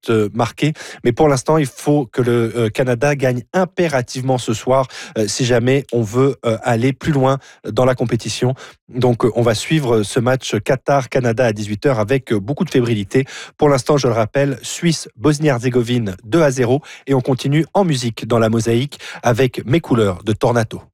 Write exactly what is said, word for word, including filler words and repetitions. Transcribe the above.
euh, marqué. Mais pour l'instant, il faut que le euh, Canada gagne impérativement ce soir euh, si jamais on veut euh, aller plus loin dans la compétition. Donc, euh, on va suivre ce match Qatar-Canada à dix-huit heures avec euh, beaucoup de fébrilité. Pour l'instant, je le rappelle, Suisse-Bosnie-Herzégovine deux à zéro et on continue en musique dans la mosaïque avec Mes couleurs de Tornado.